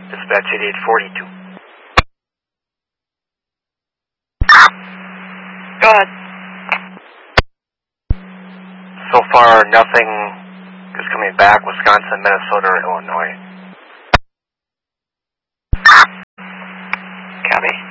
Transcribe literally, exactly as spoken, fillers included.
Dispatch eighty-eight forty-two. Go ahead. So far, nothing is coming back. Wisconsin, Minnesota, or Illinois. Copy.